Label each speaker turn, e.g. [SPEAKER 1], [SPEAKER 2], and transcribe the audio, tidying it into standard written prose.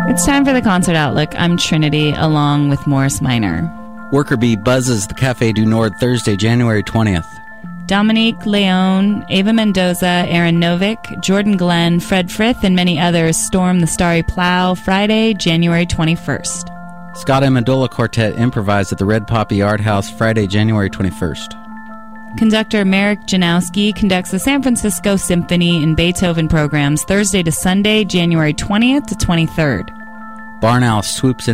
[SPEAKER 1] It's time for the Concert Outlook. I'm Trinity, along with Morris Minor.
[SPEAKER 2] Worker Bee buzzes the Café du Nord Thursday, January 20th.
[SPEAKER 1] Dominique Leone, Ava Mendoza, Aaron Novick, Jordan Glenn, Fred Frith, and many others storm the Starry Plow Friday, January 21st.
[SPEAKER 2] Scott Amendola Quartet improvise at the Red Poppy Art House Friday, January 21st.
[SPEAKER 1] Conductor Marek Janowski conducts the San Francisco Symphony and Beethoven programs Thursday to Sunday, January 20th to 23rd.
[SPEAKER 2] Barn Owl swoops in